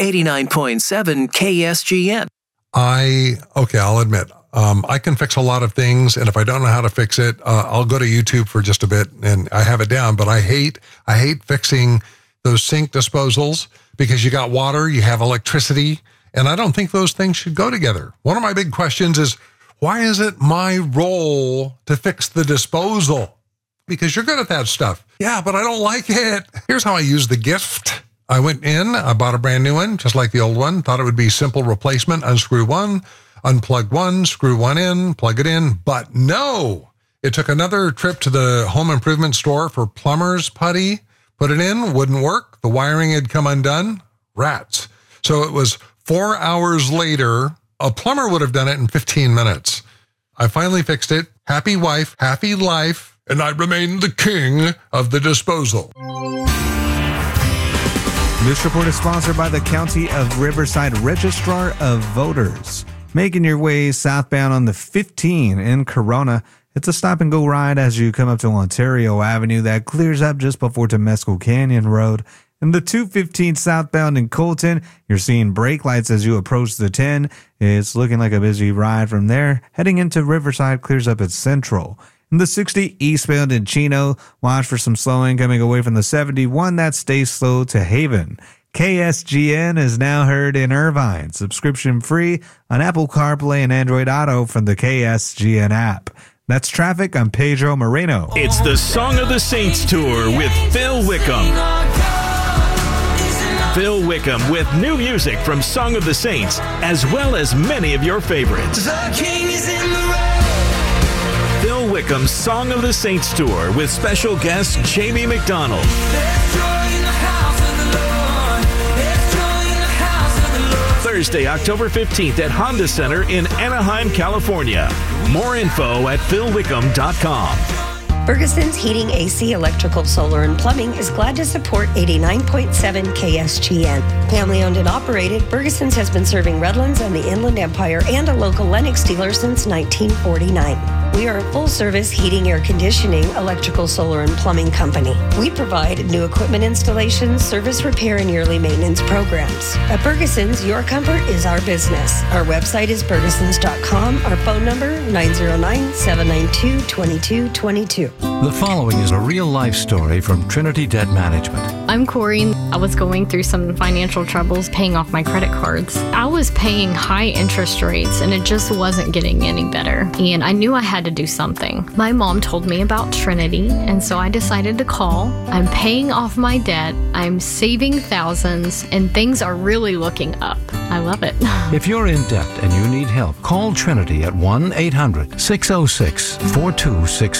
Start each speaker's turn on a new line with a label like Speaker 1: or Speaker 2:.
Speaker 1: 89.7 KSGN.
Speaker 2: I'll admit, I can fix a lot of things, and if I don't know how to fix it, I'll go to YouTube for just a bit, and I have it down. But I hate fixing those sink disposals because you got water, you have electricity, and I don't think those things should go together. One of my big questions is, why is it my role to fix the disposal? Because you're good at that stuff. Yeah, but I don't like it. Here's how I use the gift. I went in, I bought a brand new one, just like the old one. Thought it would be simple replacement. Unscrew one, unplug one, screw one in, plug it in. But no, it took another trip to the home improvement store for plumber's putty. Put it in, wouldn't work. The wiring had come undone. Rats. So it was 4 hours later. A plumber would have done it in 15 minutes. I finally fixed it. Happy wife, happy life, and I remain the king of the disposal.
Speaker 3: This report is sponsored by the County of Riverside Registrar of Voters. Making your way southbound on the 15 in Corona, it's a stop-and-go ride as you come up to Ontario Avenue that clears up just before Temescal Canyon Road. In the 215 southbound in Colton, you're seeing brake lights as you approach the 10. It's looking like a busy ride from there. Heading into Riverside clears up at Central. In the 60 eastbound in Chino, watch for some slowing coming away from the 71 that stays slow to Haven. KSGN is now heard in Irvine, subscription free on Apple CarPlay and Android Auto from the KSGN app. That's traffic. I'm Pedro Moreno.
Speaker 4: It's the Song of the Saints Tour with Phil Wickham. Phil Wickham with new music from Song of the Saints, as well as many of your favorites. The King is in the road. Phil Wickham's Song of the Saints Tour with special guest Jamie McDonald. There's joy in the house of the Lord. There's joy in the house of the Lord. Thursday, October 15th at Honda Center in Anaheim, California. More info at philwickham.com.
Speaker 5: Ferguson's Heating, AC, Electrical, Solar, and Plumbing is glad to support 89.7 KSGN. Family owned and operated, Ferguson's has been serving Redlands and the Inland Empire and a local Lennox dealer since 1949. We are a full-service heating, air conditioning, electrical, solar, and plumbing company. We provide new equipment installations, service repair, and yearly maintenance programs. At Ferguson's, your comfort is our business. Our website is fergusons.com. Our phone number, 909-792-2222.
Speaker 6: The following is a real-life story from Trinity Debt Management.
Speaker 7: I'm Corey. I was going through some financial troubles paying off my credit cards. I was paying high interest rates and it just wasn't getting any better. And I knew I had to do something. My mom told me about Trinity, and so I decided to call. I'm paying off my debt. I'm saving thousands, and things are really looking up. I love it.
Speaker 6: If you're in debt and you need help, call Trinity at 1-800-606-4266.